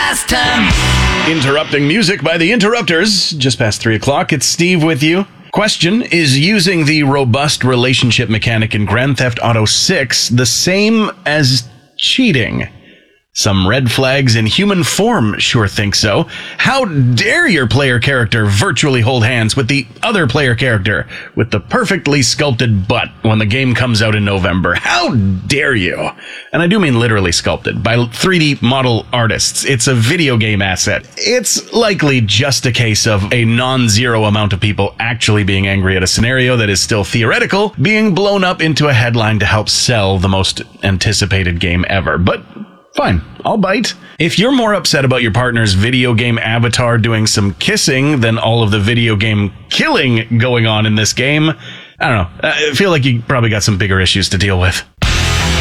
last time. Interrupting music by the Interrupters. Just past 3 o'clock. It's Steve with you. Question: is using the robust relationship mechanic in Grand Theft Auto 6 the same as cheating? Some red flags in human form sure think so. How dare your player character virtually hold hands with the other player character with the perfectly sculpted butt when the game comes out in November? How dare you? And I do mean literally sculpted by 3D model artists. It's a video game asset. It's likely just a case of a non-zero amount of people actually being angry at a scenario that is still theoretical being blown up into a headline to help sell the most anticipated game ever. But fine, I'll bite. If you're more upset about your partner's video game avatar doing some kissing than all of the video game killing going on in this game, I don't know. I feel like you probably got some bigger issues to deal with.